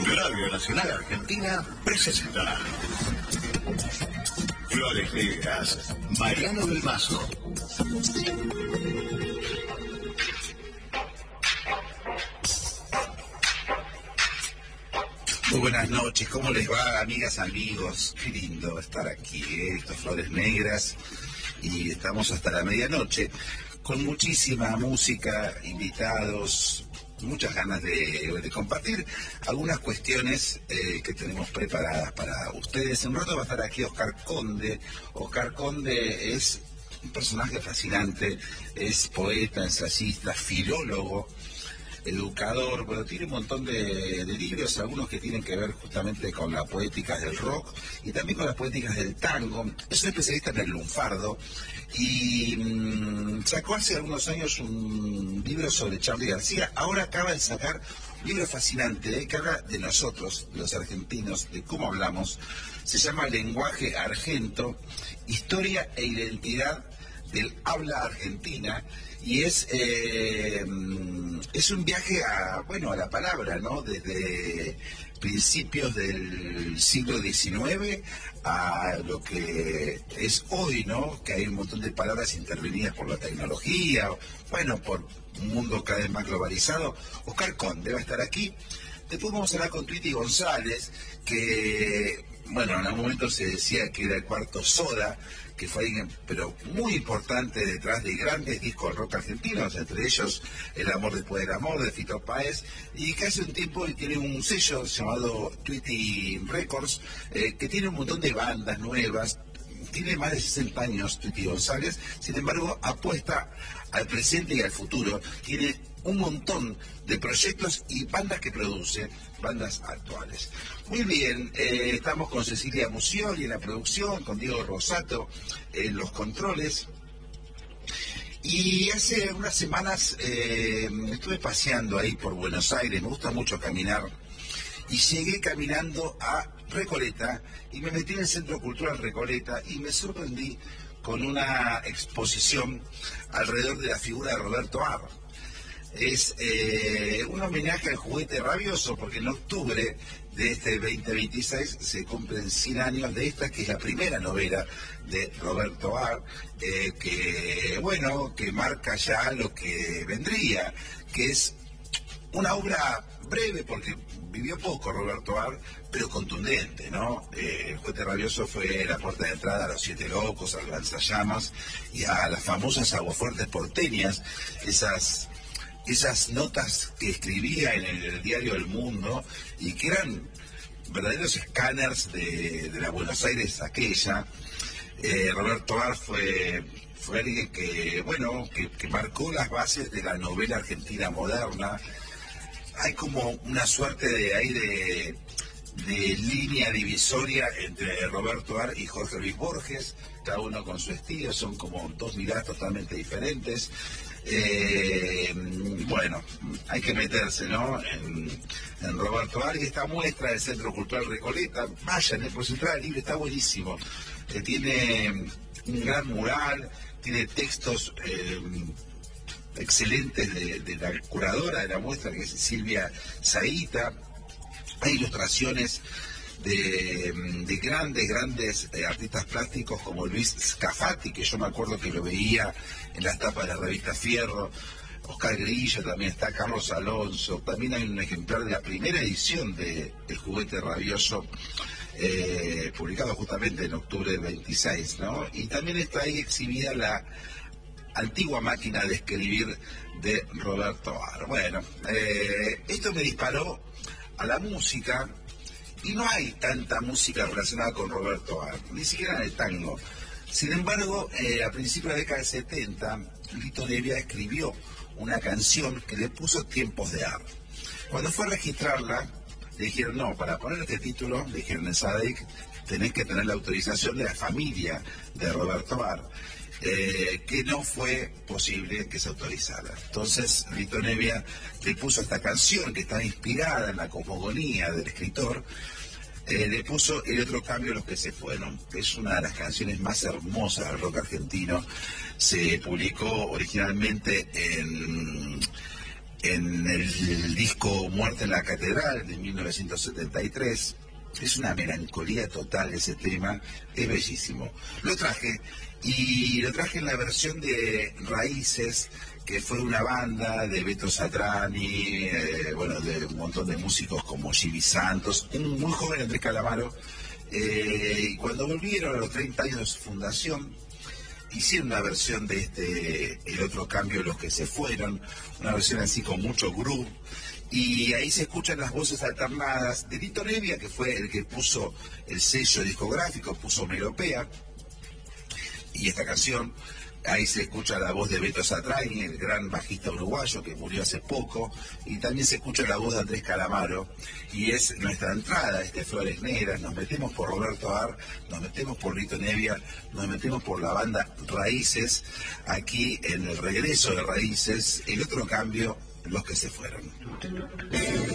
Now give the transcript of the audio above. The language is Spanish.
Radio Nacional Argentina presenta Flores Negras, Mariano del Mazo. Muy buenas noches, ¿cómo les va, amigas, amigos? Qué lindo estar aquí, estas Flores Negras, y estamos hasta la medianoche con muchísima música, invitados, muchas ganas de compartir algunas cuestiones que tenemos preparadas para ustedes. En un rato va a estar aquí Oscar Conde. Oscar Conde es un personaje fascinante, es poeta, ensayista, filólogo, educador, pero tiene un montón de libros, algunos que tienen que ver justamente con las poéticas del rock y también con las poéticas del tango. Es un especialista en el lunfardo y sacó hace algunos años un libro sobre Charly García. Ahora acaba de sacar un libro fascinante que habla de nosotros, los argentinos, de cómo hablamos. Se llama Lenguaje Argento, Historia e Identidad del Habla Argentina. Y es un viaje a la palabra, ¿no? Desde principios del siglo XIX a lo que es hoy, ¿no? Que hay un montón de palabras intervenidas por la tecnología, por un mundo cada vez más globalizado. Oscar Conde va a estar aquí. Después vamos a hablar con Tweety González, que, en algún momento se decía que era el cuarto Soda, que fue alguien, pero muy importante detrás de grandes discos rock argentinos, entre ellos El Amor Después del Amor, de Fito Páez, y que hace un tiempo tiene un sello llamado Tweety Records, que tiene un montón de bandas nuevas. Tiene más de 60 años Tweety González, sin embargo apuesta al presente y al futuro. Tiene un montón de proyectos y bandas que produce, bandas actuales. Muy bien, estamos con Cecilia Musioli en la producción, con Diego Rosato en los controles. Y hace unas semanas estuve paseando ahí por Buenos Aires, me gusta mucho caminar, y llegué caminando a Recoleta y me metí en el Centro Cultural Recoleta y me sorprendí con una exposición alrededor de la figura de Roberto Ar. Es un homenaje al juguete rabioso, porque en octubre de este 2026 se cumplen 100 años de esta, que es la primera novela de Roberto Ar, que marca ya lo que vendría, que es una obra breve, porque vivió poco Roberto Ar, pero contundente, ¿no? El juguete rabioso fue la puerta de entrada a Los Siete Locos, al Lanzallamas y a las famosas aguafuertes porteñas, esas notas que escribía en el diario El Mundo y que eran verdaderos escáneres de la Buenos Aires aquella. Roberto Ar fue alguien que marcó las bases de la novela argentina moderna. Hay como una suerte de línea divisoria entre Roberto Ar y Jorge Luis Borges, cada uno con su estilo, son como dos miradas totalmente diferentes. Hay que meterse, ¿no? en Roberto Ar, y esta muestra del Centro Cultural Recoleta, vayan, por si entrar el libro, está buenísimo. Tiene un gran mural, tiene textos excelentes de la curadora de la muestra, que es Silvia Zahita. Hay ilustraciones de grandes artistas plásticos como Luis Scafati, que yo me acuerdo que lo veía en las tapas de la revista Fierro. Oscar Grillo también está, Carlos Alonso. También hay un ejemplar de la primera edición de El Juguete Rabioso, publicado justamente en octubre del 26, ¿no? Y también está ahí exhibida la antigua máquina de escribir de Roberto Ar. Esto me disparó a la música, y no hay tanta música relacionada con Roberto Ar, ni siquiera en el tango. Sin embargo, a principios de la década del 70, Lito Nevia escribió una canción que le puso Tiempos de Ar. Cuando fue a registrarla, le dijeron, no, para poner este título, le dijeron en SADC, tenés que tener la autorización de la familia de Roberto Ar, que no fue posible que se autorizara. Entonces, Lito Nevia le puso esta canción, que está inspirada en la cosmogonía del escritor, le puso El otro cambio, Los que se fueron. Es una de las canciones más hermosas del rock argentino. Se publicó originalmente en el disco Muerte en la Catedral de 1973. Es una melancolía total ese tema, es bellísimo. Lo traje en la versión de Raíces, que fue una banda de Beto Satrani, de un montón de músicos como Jimmy Santos, un muy joven Andrés Calamaro, y cuando volvieron a los 30 años de su fundación, hicieron una versión de El Otro Cambio, Los que se fueron, una versión así con mucho groove, y ahí se escuchan las voces alternadas de Lito Nevia, que fue el que puso el sello discográfico, puso Melopea, y esta canción, ahí se escucha la voz de Beto Satrain, el gran bajista uruguayo que murió hace poco, y también se escucha la voz de Andrés Calamaro, y es nuestra entrada, Flores Negras. Nos metemos por Roberto Ar, nos metemos por Lito Nevia, nos metemos por la banda Raíces, aquí en el regreso de Raíces, El Otro Cambio, Los que se fueron.